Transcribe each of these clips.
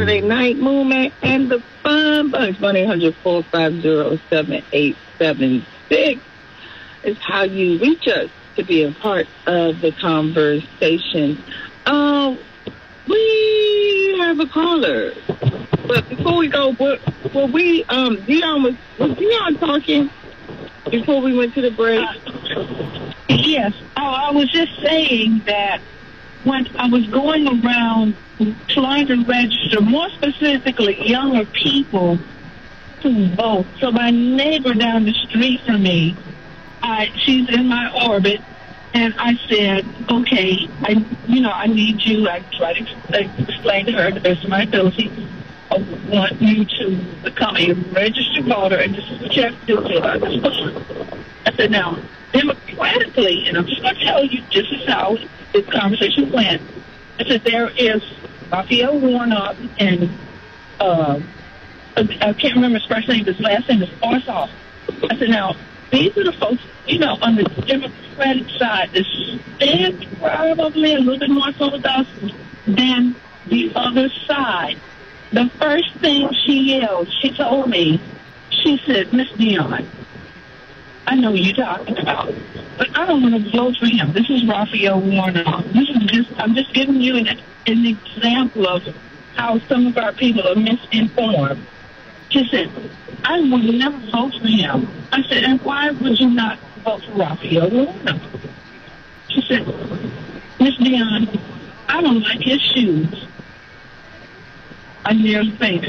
Saturday Night Movement and the Fun Bunch. 1-800-450-7876 is how you reach us to be a part of the conversation. We have a caller. But before we go, Dion was Dion talking before we went to the break? Yes. I was just saying that when I was going around trying to register, more specifically, younger people to vote. So my neighbor down the street from me, she's in my orbit, and I said, okay, I need you. I tried to explain to her the best of my ability. I want you to become a registered voter, and this is what you have to do to fill out this form. I said, now, democratically, and I'm just going to tell you, this is how this conversation went. I said, there is Raphael Warnock and I can't remember his first name, but his last name is Arsoff. I said, now, these are the folks, on the Democratic side that stand probably a little bit more so with us than the other side. The first thing she yelled, she told me, she said, Miss Dion, I know you're talking about, but I don't want to vote for him. This is Raphael Warnock. I'm just giving you an example of how some of our people are misinformed. She said, I would never vote for him. I said, and why would you not vote for Raphael Warnock? She said, Miss Dion, I don't like his shoes. I nearly fainted.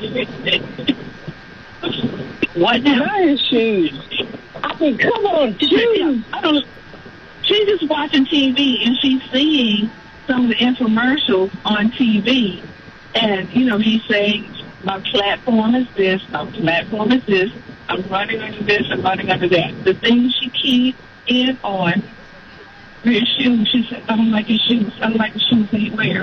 What now? Not his shoes. I mean, come on, shoes. I don't know. She's just watching TV and she's seeing some of the infomercials on TV. And, he's saying, my platform is this, my platform is this, I'm running under this, I'm running under that. The things she keyed in on were his shoes. She said, I don't like his shoes. I don't like the shoes that he wears.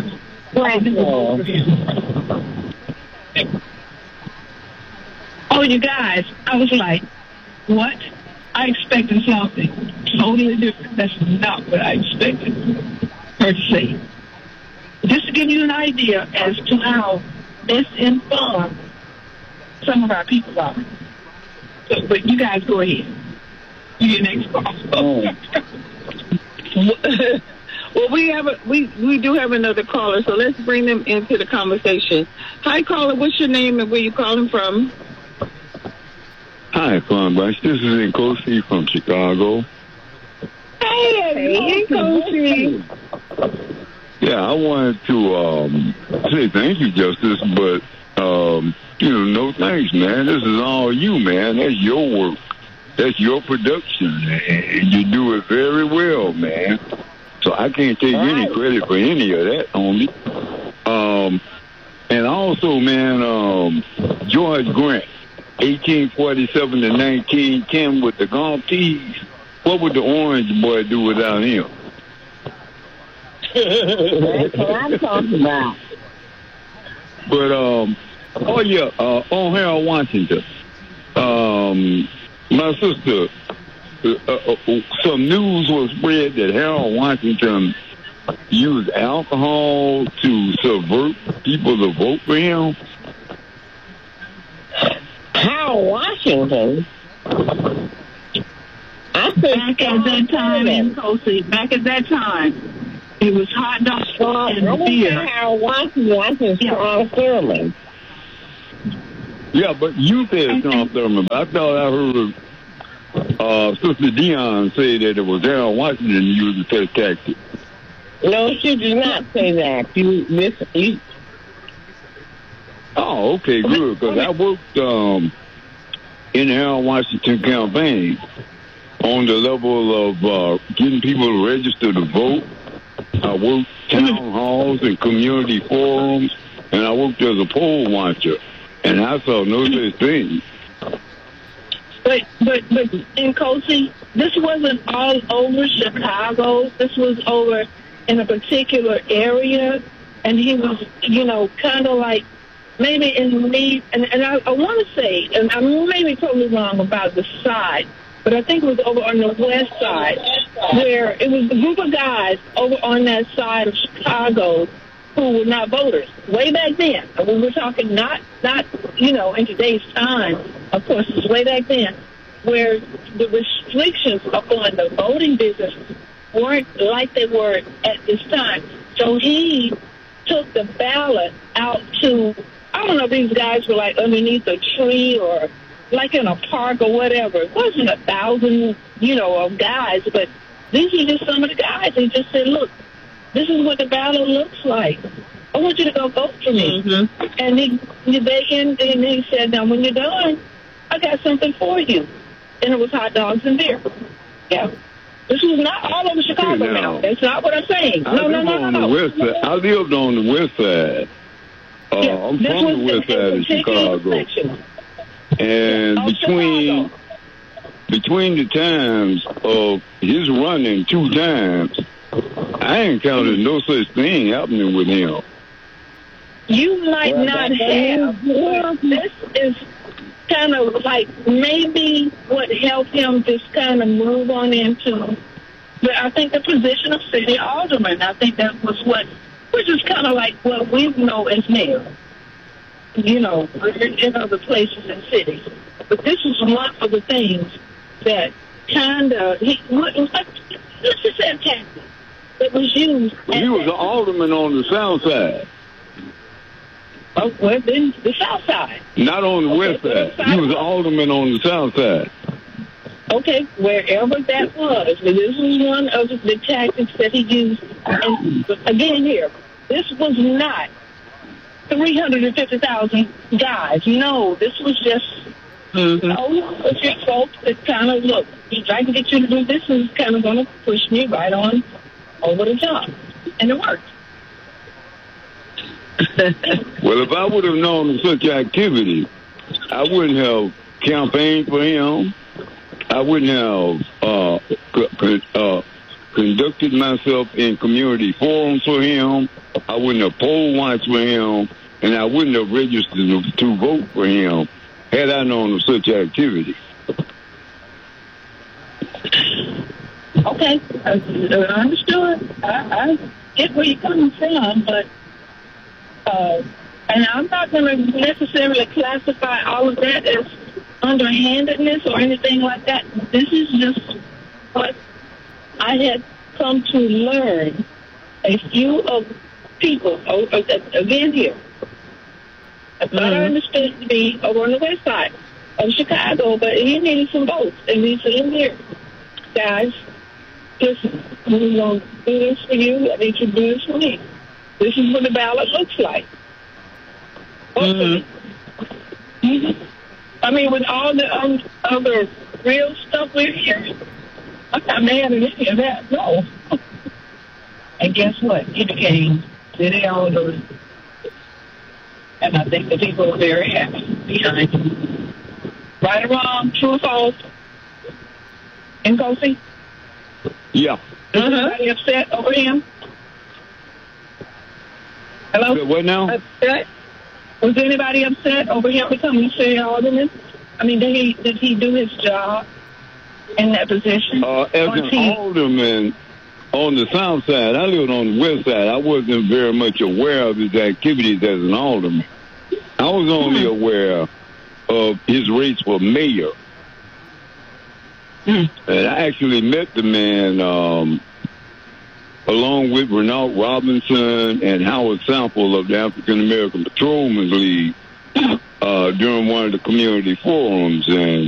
Oh, you guys, I was like, what? I expected something totally different. That's not what I expected her to say. Just to give you an idea as to how misinformed some of our people are. But you guys go ahead. Your next call. Well, we do have another caller, so let's bring them into the conversation. Hi, caller. What's your name and where you calling from? Hi, Fun Bunch. This is Nkosi from Chicago. Hey, Nkosi. Yeah, I wanted to say thank you, Justice, but no thanks, man. This is all you, man. That's your work. That's your production, and you do it very well, man. So I can't take any credit for any of that, homie. And also, man, George Grant, 1847 to 1910 with the golf tees. What would the Orange Boy do without him? That's what I'm talking about. But, on Harold Washington, my sister, some news was spread that Harold Washington used alcohol to subvert people to vote for him. Harold Washington? Back at that time, it was hot dogs and beer. Harold Washington, I said Strom Thurmond. Yeah, but you said Strom Thurmond. I thought I heard Sister Dion say that it was Harold Washington who used the test tactic. No, she did not say that. You. Oh, okay, good. Because I worked in the Harold Washington campaign on the level of getting people to register to vote. I worked town halls and community forums, and I worked as a poll watcher, and I saw no such thing. But Nkosi, this wasn't all over Chicago. This was over in a particular area, and he was, kind of like maybe in need. And I want to say, and I may be totally wrong about the side, but I think it was over on the west side, where it was a group of guys over on that side of Chicago who were not voters. Way back then, and we were talking not in today's time. Of course, it's way back then, where the restrictions upon the voting business weren't like they were at this time. So he took the ballot out to, I don't know if these guys were like underneath a tree or like in a park or whatever. It wasn't 1,000, of guys, but these are just some of the guys. He just said, look, this is what the ballot looks like. I want you to go vote for me. Mm-hmm. And he said, now when you're done, I got something for you. And it was hot dogs and beer. Yeah. This was not all over Chicago now. That's not what I'm saying. No. I lived on the west side. I'm from the west side of Chicago. Section. And between the times of his running 2 times, I ain't encountered no such thing happening with him. You might not have. This is kind of like maybe what helped him just kind of move on into, but I think the position of city alderman. I think that was which is kind of like what we know as mayor. In other places and cities. But this was one of the things that kind of, let's just say a tactic that was used. He was an alderman on the south side. Oh, well, then the south side. Not on the west side. He was an alderman on the south side. Okay, wherever that was. But this was one of the tactics that he used. And again here, this was not 350,000 guys. No, this was just, a few folks that kind of, look, if I can get you to do this, is kind of going to push me right on over the top. And it worked. Well, if I would have known of such activity, I wouldn't have campaigned for him. I wouldn't have conducted myself in community forums for him. I wouldn't have poll watched for him, and I wouldn't have registered to vote for him had I known of such activity. Okay, I understood. I get where you're coming from, but and I'm not going to necessarily classify all of that as underhandedness or anything like that. This is just what I had come to learn. A few of people, again here, I thought I understood to be over on the west side of Chicago, but he needed some votes. And he said, here, guys, listen, we're going to do this for you. I need you to do this for me. This is what the ballot looks like. I mean, with all the other real stuff we're hearing, I'm not mad at any of that, no. And guess what? He became city alderman. And I think the people are very happy behind him. Right or wrong, true or false? Nkosi? Yeah. Is anybody upset over him? Hello? What now? Upset? Was anybody upset over him becoming city alderman? I mean, did he do his job in that position? As an alderman on the south side, I lived on the west side. I wasn't very much aware of his activities as an alderman. I was only aware of his race for mayor. And I actually met the man along with Renault Robinson and Howard Sample of the African American Patrolmen's League during one of the community forums. And